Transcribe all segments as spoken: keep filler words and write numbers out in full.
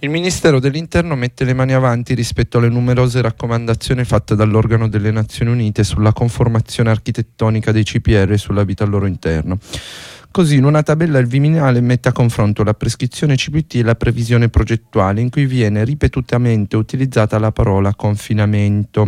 Il Ministero dell'Interno mette le mani avanti rispetto alle numerose raccomandazioni fatte dall'organo delle Nazioni Unite sulla conformazione architettonica dei C P R e sulla vita al loro interno. Così, in una tabella il Viminale mette a confronto la prescrizione C P T e la previsione progettuale, in cui viene ripetutamente utilizzata la parola confinamento.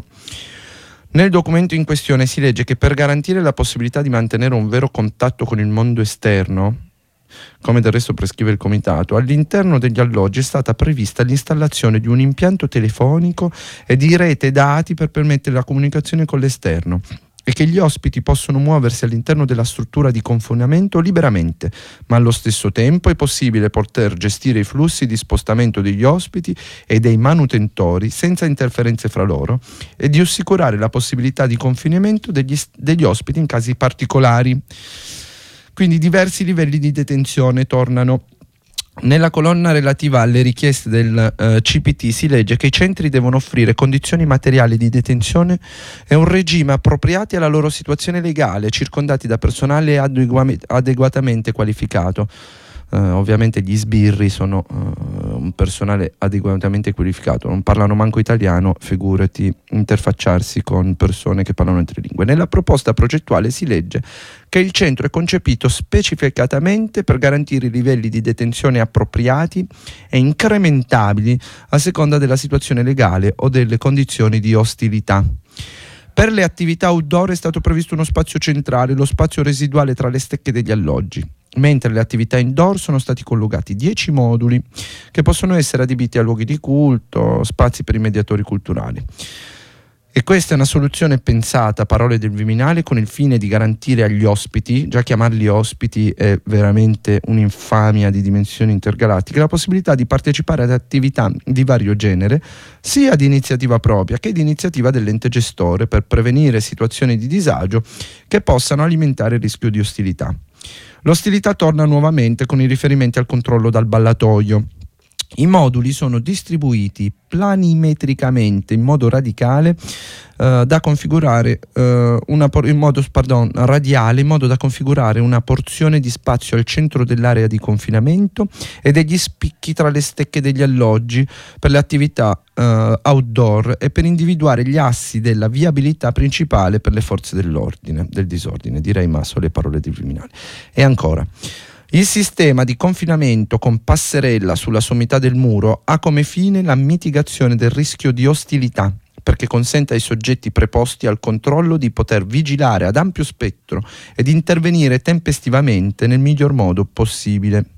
Nel documento in questione si legge che per garantire la possibilità di mantenere un vero contatto con il mondo esterno, come del resto prescrive il Comitato, all'interno degli alloggi è stata prevista l'installazione di un impianto telefonico e di rete dati per permettere la comunicazione con l'esterno, e che gli ospiti possono muoversi all'interno della struttura di confinamento liberamente, ma allo stesso tempo è possibile poter gestire i flussi di spostamento degli ospiti e dei manutentori senza interferenze fra loro, e di assicurare la possibilità di confinamento degli, degli ospiti in casi particolari. Quindi diversi livelli di detenzione tornano. Nella colonna relativa alle richieste del uh, C P T si legge che i centri devono offrire condizioni materiali di detenzione e un regime appropriati alla loro situazione legale, circondati da personale adegua- adeguatamente qualificato. Uh, ovviamente gli sbirri sono uh, un personale adeguatamente qualificato, non parlano manco italiano, figurati interfacciarsi con persone che parlano altre lingue. Nella proposta progettuale si legge che il centro è concepito specificatamente per garantire i livelli di detenzione appropriati e incrementabili a seconda della situazione legale o delle condizioni di ostilità. Per le attività outdoor è stato previsto uno spazio centrale, lo spazio residuale tra le stecche degli alloggi, mentre le attività indoor sono stati collocati dieci moduli che possono essere adibiti a luoghi di culto, spazi per i mediatori culturali. E questa è una soluzione pensata, parole del Viminale, con il fine di garantire agli ospiti, già chiamarli ospiti è veramente un'infamia di dimensioni intergalattiche, la possibilità di partecipare ad attività di vario genere, sia di iniziativa propria che di iniziativa dell'ente gestore, per prevenire situazioni di disagio che possano alimentare il rischio di ostilità. L'ostilità torna nuovamente con i riferimenti al controllo dal ballatoio. I moduli sono distribuiti planimetricamente in modo radicale eh, da configurare eh, una por- in modo pardon, radiale in modo da configurare una porzione di spazio al centro dell'area di confinamento e degli spicchi tra le stecche degli alloggi per le attività eh, outdoor e per individuare gli assi della viabilità principale per le forze dell'ordine, del disordine, direi masso le parole del Viminale. E ancora, il sistema di confinamento con passerella sulla sommità del muro ha come fine la mitigazione del rischio di ostilità, perché consente ai soggetti preposti al controllo di poter vigilare ad ampio spettro ed intervenire tempestivamente nel miglior modo possibile.